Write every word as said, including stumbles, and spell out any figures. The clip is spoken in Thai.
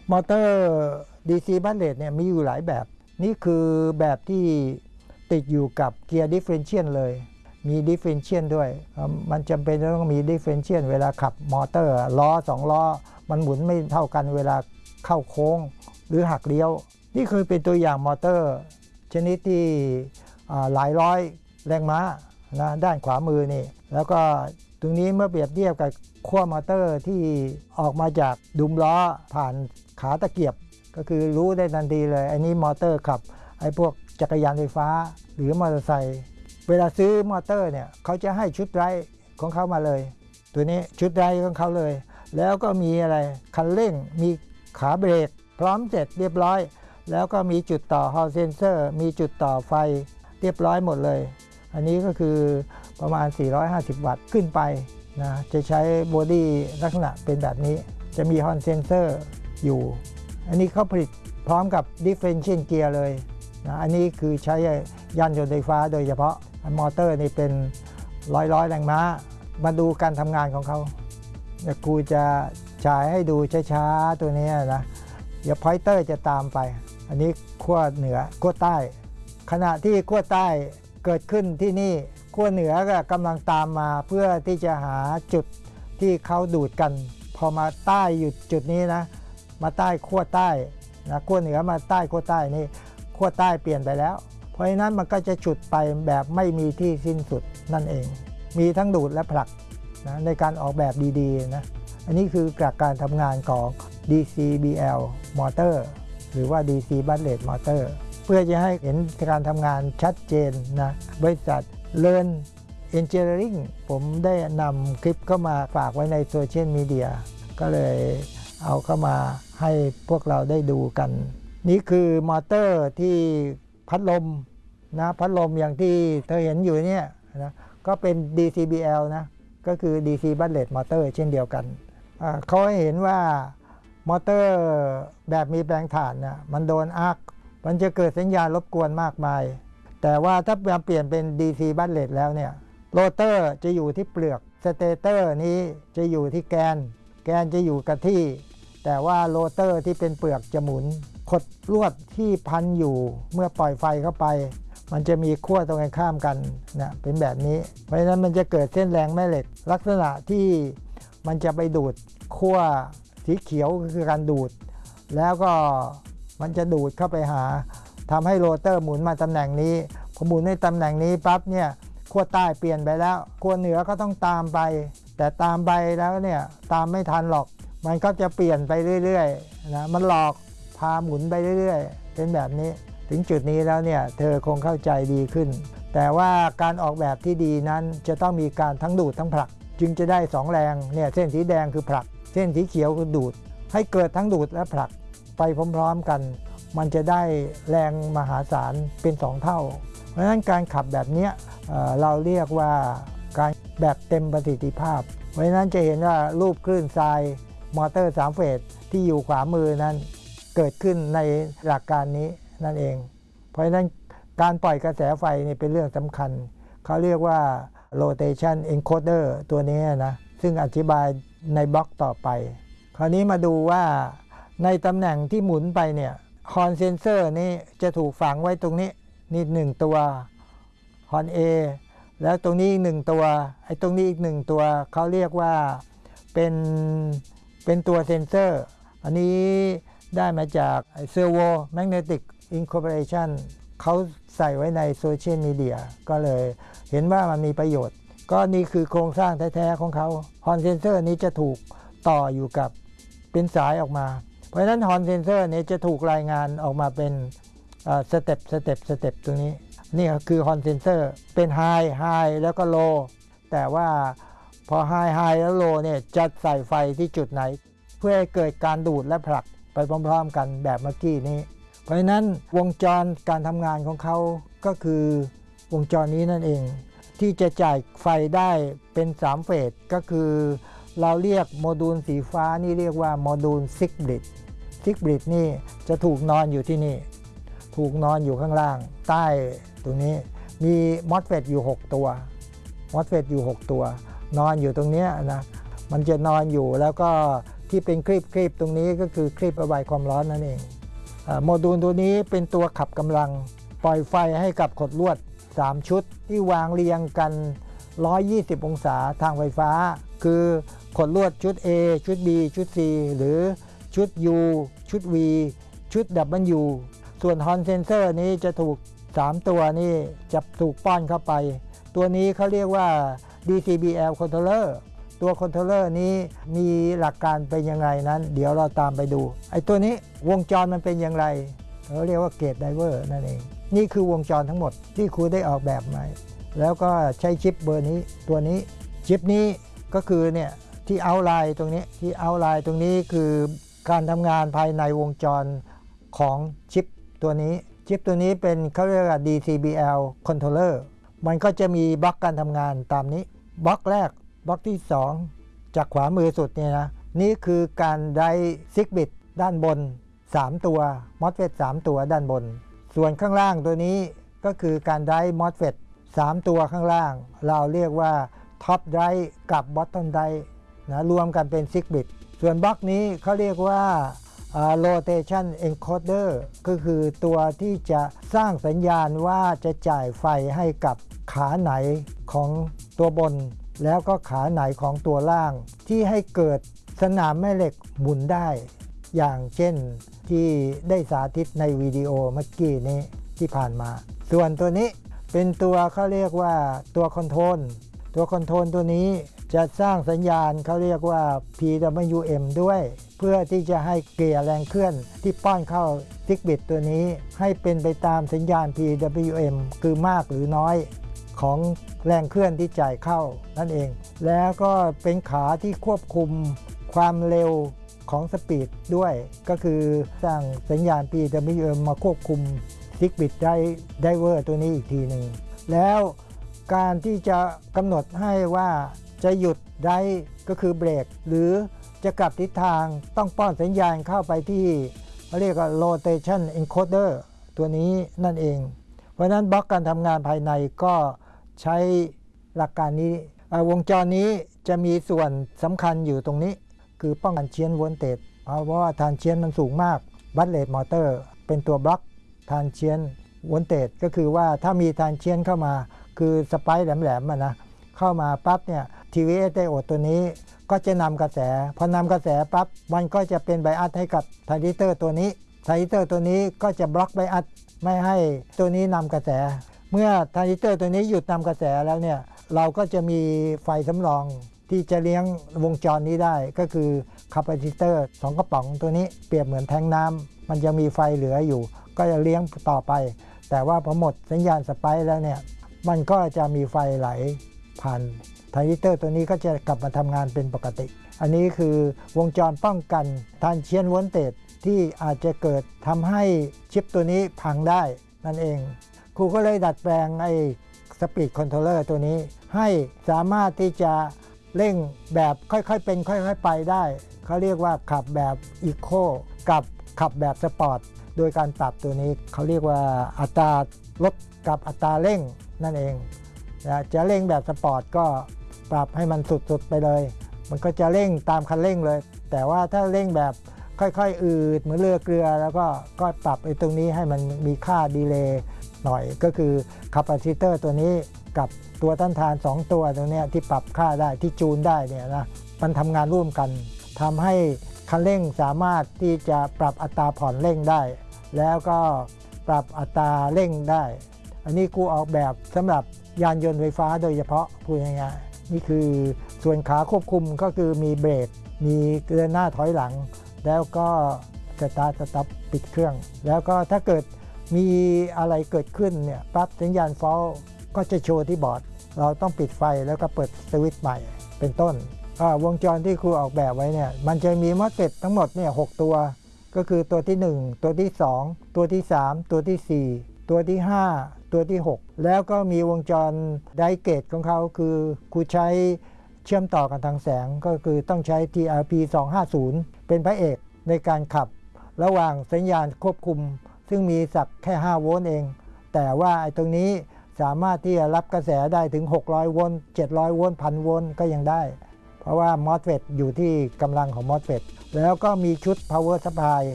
มอเตอร์ ดี ซี บัสเลตเนี่ยมีอยู่หลายแบบนี่คือแบบที่ติดอยู่กับเกียร์ดิฟเฟอเรนเชียลเลยมีดิฟเฟอเรนเชียลด้วยมันจำเป็นต้องมีดิฟเฟอเรนเชียลเวลาขับมอเตอร์ล้อสองล้อมันหมุนไม่เท่ากันเวลาเข้าโค้งหรือหักเลี้ยวนี่คือเป็นตัวอย่างมอเตอร์ชนิดที่หลายร้อยแรงม้านะด้านขวามือนี่แล้วก็ตรงนี้เมื่อเปรียบเทียบกับขั้วมอเตอร์ที่ออกมาจากดุมล้อผ่านขาตะเกียบก็คือรู้ได้ทันทีเลยอันนี้มอเตอร์ขับไอ้พวกจักรยานไฟฟ้าหรือมอเตอร์ไซค์เวลาซื้อมอเตอร์เนี่ยเขาจะให้ชุดไดรฟ์ของเขามาเลยตัวนี้ชุดไดรฟ์ของเขาเลยแล้วก็มีอะไรคันเร่งมีขาเบรกพร้อมเสร็จเรียบร้อยแล้วก็มีจุดต่อฮอลเซนเซอร์มีจุดต่อไฟเรียบร้อยหมดเลยอันนี้ก็คือประมาณสี่ร้อยห้าสิบวัตต์ขึ้นไปนะจะใช้บอดี้ลักษณะเป็นแบบนี้จะมีฮอลเซนเซอร์อยู่อันนี้เขาผลิตพร้อมกับ Differential Gear เลยนะอันนี้คือใช้ยานยนต์ไฟฟ้าโดยเฉพาะมอเตอร์นี่เป็นร้อยร้อยแรงม้ามาดูการทำงานของเขาเดี๋ยวกูจะฉายให้ดูช้าๆตัวนี้นะเดี๋ยวพอยเตอร์จะตามไปอันนี้ขั้วเหนือขั้วใต้ขณะที่ขั้วใต้เกิดขึ้นที่นี่ขั้วเหนือก็กำลังตามมาเพื่อที่จะหาจุดที่เขาดูดกันพอมาใต้อยู่จุดนี้นะมาใต้ขั้วใต้นะขั้วเหนือมาใต้ขั้วใต้นี่ขั้วใต้เปลี่ยนไปแล้วเพราะฉะนั้นมันก็จะฉุดไปแบบไม่มีที่สิ้นสุดนั่นเองมีทั้งดูดและผลักนะในการออกแบบดีๆนะอันนี้คือการทำงานของ ดี ซี บี แอล Motor หรือว่า ดี ซี Bullet Motor เพื่อจะให้เห็นการทำงานชัดเจนนะบริษัท Learn Engineering ผมได้นำคลิปเข้ามาฝากไว้ในโซเชียลมีเดียก็เลยเอาเข้ามาให้พวกเราได้ดูกันนี่คือมอเตอร์ที่พัดลมนะพัดลมอย่างที่เธอเห็นอยู่เนี่ยนะก็เป็น ดี ซี บี แอล นะก็คือ ดี ซี Bullet Motor เช่นเดียวกันเขาให้เห็นว่ามอเตอร์แบบมีแปลงถ่านนะมันโดนอาร์คมันจะเกิดสัญญาณรบกวนมากมายแต่ว่าถ้าเปลี่ยนเป็น ดี ซี Bullet แล้วเนี่ยโรเตอร์จะอยู่ที่เปลือกสเตเตอร์นี้จะอยู่ที่แกนแกนจะอยู่กับที่แต่ว่าโรเตอร์ที่เป็นเปลือกจะหมุนขดลวดที่พันอยู่เมื่อปล่อยไฟเข้าไปมันจะมีขั้วตรงกันข้ามกันนะเป็นแบบนี้เพราะฉะนั้นมันจะเกิดเส้นแรงแม่เหล็กลักษณะที่มันจะไปดูดขั้วสีเขียวคือการดูดแล้วก็มันจะดูดเข้าไปหาทำให้โรเตอร์หมุนมาตำแหน่งนี้พอหมุนในตำแหน่งนี้ปั๊บเนี่ยขั้วใต้เปลี่ยนไปแล้วขั้วเหนือก็ต้องตามไปแต่ตามไปแล้วเนี่ยตามไม่ทันหรอกมันก็จะเปลี่ยนไปเรื่อยๆนะมันหลอกพาหมุนไปเรื่อยๆเป็นแบบนี้ถึงจุดนี้แล้วเนี่ยเธอคงเข้าใจดีขึ้นแต่ว่าการออกแบบที่ดีนั้นจะต้องมีการทั้งดูดทั้งผลักจึงจะได้สองแรงเนี่ยเส้นสีแดงคือผลักเส้นสีเขียวคือดูดให้เกิดทั้งดูดและผลักไปพร้อมๆกันมันจะได้แรงมหาศาลเป็นสองเท่าเพราะฉะนั้นการขับแบบนี้เอ่อเราเรียกว่าการแบบเต็มประสิทธิภาพเพราะฉะนั้นจะเห็นว่ารูปคลื่นทรายมอเตอร์สามเฟสที่อยู่ขวามือนั้นเกิดขึ้นในหลักการนี้นั่นเองเพราะฉะนั้นการปล่อยกระแสไฟนี่เป็นเรื่องสำคัญเขาเรียกว่า rotation encoder ตัวนี้นะซึ่งอธิบายในบล็อกต่อไปคราวนี้มาดูว่าในตำแหน่งที่หมุนไปเนี่ยฮอร์นเซนเซอร์นี้จะถูกฝังไว้ตรงนี้นี่หนึ่งตัวฮอร์น A แล้วตรงนี้อีกหนึ่งตัวไอ้ตรงนี้อีกหนึ่งตัวเขาเรียกว่าเป็นเป็นตัวเซนเซอร์อันนี้ได้มาจาก Servo Magnetic Incorporation เขาใส่ไว้ในโซเชียลมีเดียก็เลยเห็นว่ามันมีประโยชน์ก็นี่คือโครงสร้างแท้ๆของเขาฮอร์นเซนเซอร์นี้จะถูกต่ออยู่กับเป็นสายออกมาเพราะฉะนั้นฮอร์นเซนเซอร์นี้จะถูกรายงานออกมาเป็นสเต็ปสเต็ปสเต็ปตรงนี้นี่คือฮอร์นเซนเซอร์เป็นไฮไฮแล้วก็โลแต่ว่าพอไฮไฮแล้วโลเนี่ยจะใส่ไฟที่จุดไหนเพื่อให้เกิดการดูดและผลักไปพร้อมๆกันแบบเมื่อกี้นี้เพราะฉะนั้นวงจรการทำงานของเขาก็คือวงจรนี้นั่นเองที่จะจ่ายไฟได้เป็นสามเฟสก็คือเราเรียกโมดูลสีฟ้านี่เรียกว่าโมดูลซิกบริดซิกบริดนี่จะถูกนอนอยู่ที่นี่ถูกนอนอยู่ข้างล่างใต้ตรงนี้มีมอสเฟตอยู่หกตัวมอสเฟตอยู่หกตัวนอนอยู่ตรงนี้นะมันจะนอนอยู่แล้วก็ที่เป็นคลิปคลิปตรงนี้ก็คือคลิประบายความร้อนนั่นเองโมดูลตัวนี้เป็นตัวขับกำลังปล่อยไฟให้กับขดลวดสามชุดที่วางเรียงกัน หนึ่งร้อยยี่สิบ องศาทางไฟฟ้าคือขดลวดชุด A ชุด B ชุด C หรือชุด U ชุด V ชุด W ส่วนฮอนเซนเซอร์นี้จะถูกสามตัวนี้จะถูกป้อนเข้าไปตัวนี้เขาเรียกว่า ดี ซี บี แอล controller ตัวคอนโทรลเลอร์นี้มีหลักการเป็นยังไงนั้นเดี๋ยวเราตามไปดูไอ้ตัวนี้วงจรมันเป็นอย่างไรเขาเรียกว่าเกตไดเวอร์นั่นเองนี่คือวงจรทั้งหมดที่ครูได้ออกแบบมาแล้วก็ใช้ชิปเบอร์นี้ตัวนี้ชิปนี้ก็คือเนี่ยที่เอาไลน์ตรงนี้ที่เอาไลน์ตรงนี้คือการทำงานภายในวงจรของชิปตัวนี้ชิปตัวนี้เป็นเขาเรียกว่า ดี ซี บี แอล controller มันก็จะมีบล็อกการทำงานตามนี้บล็อกแรกบล็อกที่สองจากขวามือสุดเนี่ยนะนี่คือการไดซิกบิตด้านบนสามตัวมอสเฟตสามตัวด้านบนส่วนข้างล่างตัวนี้ก็คือการไดมอสเฟตสามตัวข้างล่างเราเรียกว่าท็อปไดกับบอททอมไดนะรวมกันเป็นซิกบิตส่วนบล็อกนี้เขาเรียกว่า rotation encoder ก็คือตัวที่จะสร้างสัญญาณว่าจะจ่ายไฟให้กับขาไหนของตัวบนแล้วก็ขาไหนของตัวล่างที่ให้เกิดสนามแม่เหล็กหมุนได้อย่างเช่นที่ได้สาธิตในวิดีโอเมื่อกี้นี้ที่ผ่านมาส่วนตัวนี้เป็นตัวเขาเรียกว่าตัวคอนโทรลตัวคอนโทรลตัวนี้จะสร้างสัญญาณเขาเรียกว่า พี ดับเบิลยู เอ็ม ด้วยเพื่อที่จะให้เกลี่ยแรงเคลื่อนที่ป้อนเข้าซิกบิตตัวนี้ให้เป็นไปตามสัญญาณ พี ดับเบิลยู เอ็ม คือมากหรือน้อยของแรงเคลื่อนที่จ่ายเข้านั่นเองแล้วก็เป็นขาที่ควบคุมความเร็วของสปีดด้วยก็คือสร้างสัญญาณ พี ดับเบิลยู เอ็ม มาควบคุมซิกบิตไดเวอร์ตัวนี้อีกทีหนึ่งแล้วการที่จะกำหนดให้ว่าจะหยุดได้ก็คือเบรกหรือจะกลับทิศทางต้องป้อนสัญญาณเข้าไปที่เขาเรียกว่า rotation encoder ตัวนี้นั่นเองเพราะนั้นบล็อกการทำงานภายในก็ใช้หลักการนี้วงจรนี้จะมีส่วนสำคัญอยู่ตรงนี้คือป้องกันเชียนโวลเตจเพราะว่าทานเชียนมันสูงมากบัตเลตมอเตอร์เป็นตัวบล็อกทานเชียนโวลเตจก็คือว่าถ้ามีทานเชียนเข้ามาคือสไปร์แหลมๆนะเข้ามาปั๊บเนี่ย ที วี เอส ไดโอดตัวนี้ก็จะนำกระแสพอนำกระแสปั๊บมันก็จะเป็นไบอัสให้กับทรานซิสเตอร์ตัวนี้ทรานซิสเตอร์ตัวนี้ก็จะบล็อกไบอัสไม่ให้ตัวนี้นำกระแสเมื่อทรานซิสเตอร์ตัวนี้หยุดนำกระแสแล้วเนี่ยเราก็จะมีไฟสำรองที่จะเลี้ยงวงจรนี้ได้ก็คือคาปาซิเตอร์สองกระป๋องตัวนี้เปรียบเหมือนแทงน้ำมันจะมีไฟเหลืออยู่ก็จะเลี้ยงต่อไปแต่ว่าพอหมดสัญญาณสไปร์แล้วเนี่ยมันก็จะมีไฟไหลผ่านทรานซิสเตอร์ตัวนี้ก็จะกลับมาทำงานเป็นปกติอันนี้คือวงจรป้องกันทรานเชียนโวลเตจที่อาจจะเกิดทำให้ชิปตัวนี้พังได้นั่นเองครูก็เลยดัดแปลงไอ้สปีดคอนโทรลเลอร์ตัวนี้ให้สามารถที่จะเร่งแบบค่อยๆเป็นค่อยๆไปได้เขาเรียกว่าขับแบบอีโคกับขับแบบสปอร์ตโดยการปรับตัวนี้เขาเรียกว่าอัตราลดกับอัตราเร่งนั่นเองจะเร่งแบบสปอร์ตก็ปรับให้มันสุดๆไปเลยมันก็จะเร่งตามคันเร่งเลยแต่ว่าถ้าเร่งแบบค่อยๆอืดเหมือนเรือเกลือแล้วก็ก็ปรับไอ้ตรงนี้ให้มันมีค่าดีเลย์หน่อยก็คือคาปาซิเตอร์ตัวนี้กับตัวต้านทานสองตัวตรงนี้ที่ปรับค่าได้ที่จูนได้เนี่ยนะมันทำงานร่วมกันทำให้คันเร่งสามารถที่จะปรับอัตราผ่อนเร่งได้แล้วก็ปรับอัตราเร่งได้อันนี้กูออกแบบสำหรับยานยนต์ไฟฟ้าโดยเฉพาะพูดง่ายๆนี่คือส่วนขาควบคุมก็คือมีเบรกมีเดินหน้าถอยหลังแล้วก็สตาร์ทสต็อปปิดเครื่องแล้วก็ถ้าเกิดมีอะไรเกิดขึ้นเนี่ยปั๊บสัญญาณฟอลต์ก็จะโชว์ที่บอร์ดเราต้องปิดไฟแล้วก็เปิดสวิตช์ใหม่เป็นต้นวงจรที่ครูออกแบบไว้เนี่ยมันจะมีมอสเฟตทั้งหมดเนี่ยหกตัวก็คือตัวที่หนึ่งตัวที่สองตัวที่สามตัวที่สี่ตัวที่ห้าตัวที่หกแล้วก็มีวงจรไดเกตของเขาคือครูใช้เชื่อมต่อกันทางแสงก็คือต้องใช้ ที อาร์ พี สองห้าศูนย์เป็นพระเอกในการขับระหว่างสัญญาณควบคุมซึ่งมีสักแค่ห้าโวลต์เองแต่ว่าไอ้ตรงนี้สามารถที่จะรับกระแสได้ถึงหกร้อยโวลต์เจ็ดร้อยโวลต์ หนึ่งพัน โวลต์ก็ยังได้เพราะว่า มอสเฟต อยู่ที่กำลังของ มอสเฟต แล้วก็มีชุด power supply